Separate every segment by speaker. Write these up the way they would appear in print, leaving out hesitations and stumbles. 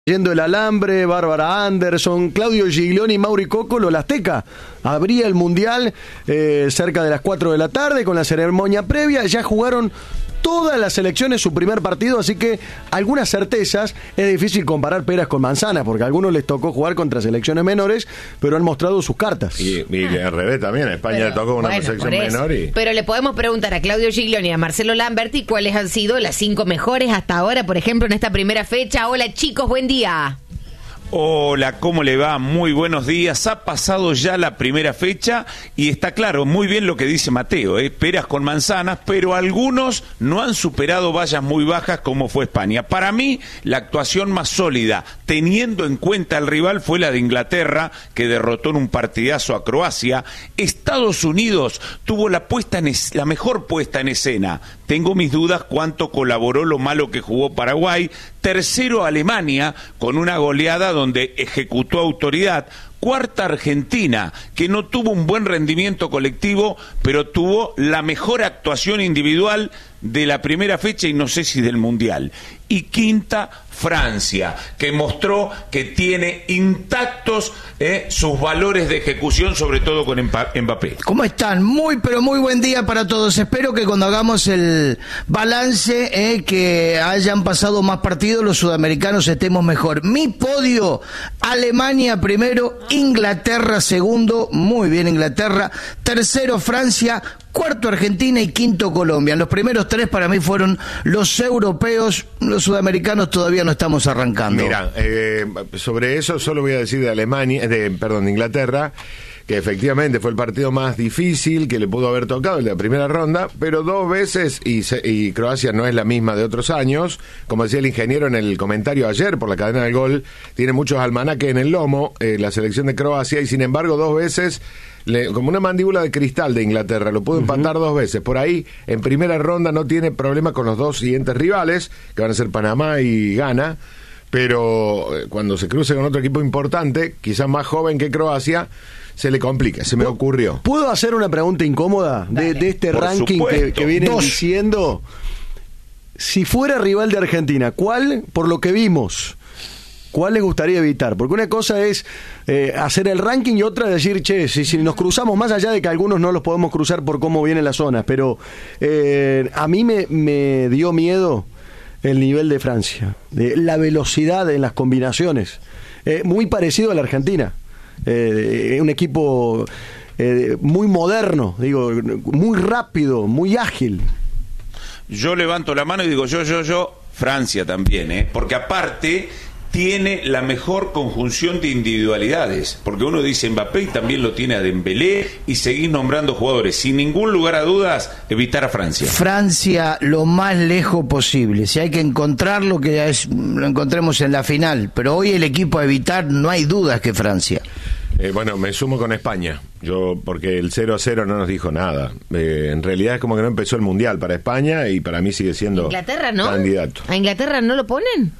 Speaker 1: Yendo el Alambre, Bárbara Anderson, Claudio Giglioni y Mauri Cocolo, la Azteca. Abría el Mundial cerca de las 4 de la tarde con la ceremonia previa. Ya jugaron todas las selecciones su primer partido, así que algunas certezas. Es difícil comparar peras con manzanas, porque a algunos les tocó jugar contra selecciones menores, pero han mostrado sus cartas.
Speaker 2: Y al revés también, a España le tocó una selección menor.
Speaker 3: Pero le podemos preguntar a Claudio Giglioni y a Marcelo Lamberti cuáles han sido las 5 mejores hasta ahora, por ejemplo, en esta primera fecha. Hola chicos, buen día.
Speaker 4: Hola, ¿cómo le va? Muy buenos días. Ha pasado ya la primera fecha y está claro, muy bien lo que dice Mateo, peras con manzanas, pero algunos no han superado vallas muy bajas como fue España. Para mí, la actuación más sólida, teniendo en cuenta el rival, fue la de Inglaterra, que derrotó en un partidazo a Croacia. Estados Unidos tuvo la mejor puesta en escena. Tengo mis dudas cuánto colaboró lo malo que jugó Paraguay. Tercero, Alemania, con una goleada donde ejecutó autoridad. Cuarta, Argentina, que no tuvo un buen rendimiento colectivo, pero tuvo la mejor actuación individual de la primera fecha y no sé si del Mundial. Y quinta, Francia, que mostró que tiene intactos sus valores de ejecución, sobre todo con Mbappé.
Speaker 5: ¿Cómo están? Muy, pero muy buen día para todos. Espero que cuando hagamos el balance, que hayan pasado más partidos, los sudamericanos estemos mejor. Mi podio: Alemania primero, Inglaterra segundo, muy bien Inglaterra, tercero Francia, cuarto Argentina y quinto Colombia. En los primeros 3 para mí fueron los europeos. Los sudamericanos todavía no estamos arrancando.
Speaker 2: Mira, sobre eso solo voy a decir de Inglaterra, que efectivamente fue el partido más difícil que le pudo haber tocado, el de la primera ronda, pero 2 veces, y Croacia no es la misma de otros años, como decía el ingeniero en el comentario ayer por la cadena del gol, tiene muchos almanaques en el lomo, la selección de Croacia, y sin embargo 2 veces, como una mandíbula de cristal de Inglaterra, lo pudo empatar 2 veces. Por ahí, en primera ronda no tiene problema con los 2 siguientes rivales, que van a ser Panamá y Ghana, pero cuando se cruce con otro equipo importante, quizás más joven que Croacia, se le complica, se me ocurrió.
Speaker 1: ¿Puedo hacer una pregunta incómoda de este ranking que vienen diciendo? Si fuera rival de Argentina, ¿cuál, por lo que vimos, cuál les gustaría evitar? Porque una cosa es hacer el ranking y otra es decir, che, si nos cruzamos, más allá de que algunos no los podemos cruzar por cómo vienen las zonas, pero a mí me dio miedo el nivel de Francia, de la velocidad en las combinaciones, muy parecido a la Argentina. Un equipo muy moderno, digo, muy rápido, muy ágil.
Speaker 4: Yo levanto la mano y digo yo, Francia también, porque aparte tiene la mejor conjunción de individualidades, porque uno dice Mbappé y también lo tiene a Dembélé, y seguir nombrando jugadores. Sin ningún lugar a dudas, evitar a Francia.
Speaker 5: Francia lo más lejos posible. Si hay que encontrarlo, lo encontremos en la final. Pero hoy el equipo a evitar, no hay dudas que Francia.
Speaker 2: Bueno, me sumo con España, porque el 0-0 no nos dijo nada. En realidad es como que no empezó el Mundial para España y para mí sigue siendo
Speaker 3: ¿Inglaterra no?
Speaker 2: Candidato.
Speaker 3: ¿A Inglaterra no lo ponen?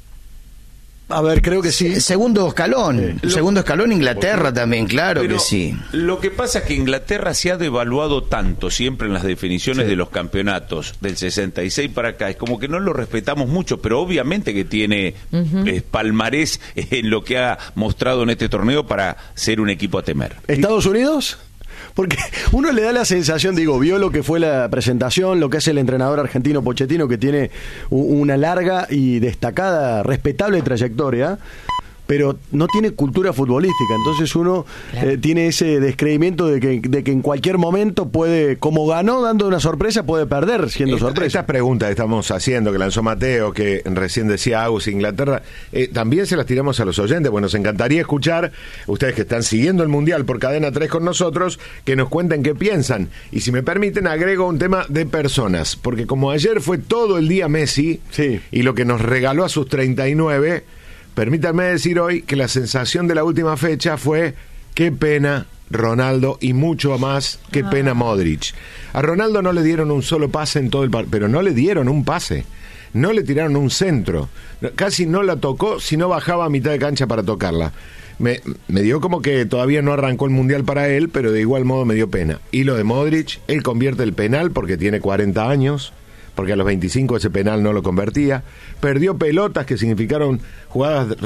Speaker 1: A ver, creo que sí.
Speaker 5: Segundo escalón. Segundo escalón Inglaterra también, claro. Pero que sí.
Speaker 4: Lo que pasa es que Inglaterra se ha devaluado tanto siempre en las definiciones de los campeonatos del 66 para acá. Es como que no lo respetamos mucho, pero obviamente que tiene palmarés en lo que ha mostrado en este torneo para ser un equipo a temer.
Speaker 1: ¿Estados Unidos? Porque uno le da la sensación, vio lo que fue la presentación, lo que hace el entrenador argentino Pochettino, que tiene una larga y destacada, respetable trayectoria, pero no tiene cultura futbolística. Entonces uno tiene ese descreimiento de que en cualquier momento puede, como ganó dando una sorpresa, puede perder siendo sorpresa.
Speaker 2: Estas preguntas que estamos haciendo, que lanzó Mateo, que recién decía Agus, Inglaterra, también se las tiramos a los oyentes. Bueno, nos encantaría escuchar, ustedes que están siguiendo el Mundial por Cadena 3 con nosotros, que nos cuenten qué piensan. Y si me permiten, agrego un tema de personas, porque como ayer fue todo el día Messi, y lo que nos regaló a sus 39... Permítanme decir hoy que la sensación de la última fecha fue qué pena Ronaldo y mucho más qué pena Modric. A Ronaldo no le dieron un solo pase en todo el partido, pero no le dieron un pase, no le tiraron un centro, casi no la tocó si no bajaba a mitad de cancha para tocarla. Me dio como que todavía no arrancó el Mundial para él, pero de igual modo me dio pena. Y lo de Modric, él convierte el penal porque tiene 40 años, porque a los 25 ese penal no lo convertía, perdió pelotas que significaron jugadas